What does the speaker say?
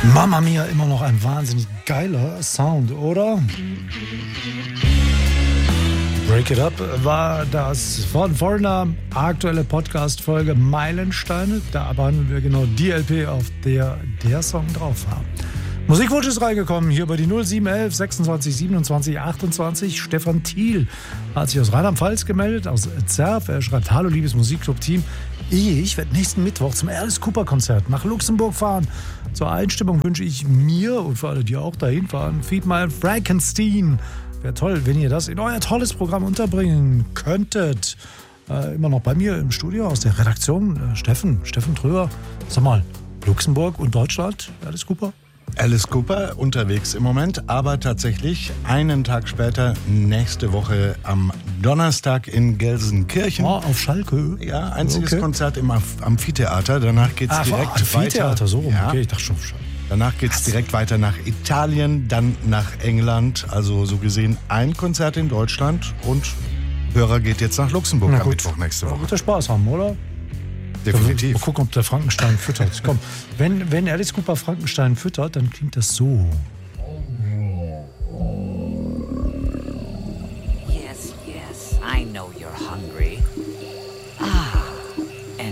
Mamma Mia, immer noch ein wahnsinnig geiler Sound, oder? Break It Up war das von Foreigner aktuelle Podcast-Folge Meilensteine. Da behandeln wir genau die LP, auf der Song drauf war. Musikwunsch ist reingekommen, hier bei die 0711 26 27 28. Stefan Thiel hat sich aus Rheinland-Pfalz gemeldet, aus Zerf. Er schreibt: Hallo, liebes Musikclub-Team. Ich werde nächsten Mittwoch zum Alice Cooper-Konzert nach Luxemburg fahren. Zur Einstimmung wünsche ich mir und für alle, die auch dahin fahren, Feed My Frankenstein. Wäre toll, wenn ihr das in euer tolles Programm unterbringen könntet. Immer noch bei mir im Studio aus der Redaktion, Steffen Tröger. Sag mal, Luxemburg und Deutschland, Alice Cooper? Alice Cooper unterwegs im Moment, aber tatsächlich einen Tag später, nächste Woche am Donnerstag in Gelsenkirchen. Oh, auf Schalke? Ja, einziges Konzert im Amphitheater. Danach geht's direkt Amphitheater, weiter. So rum. Ja. Okay, ich dachte schon. Danach geht's direkt weiter nach Italien, dann nach England. Also so gesehen ein Konzert in Deutschland und Hörer geht jetzt nach Luxemburg am Mittwoch nächste Woche. Wird der Spaß haben, oder? Definitiv. Mal gucken, ob der Frankenstein füttert. Komm, wenn Alice Cooper Frankenstein füttert, dann klingt das so.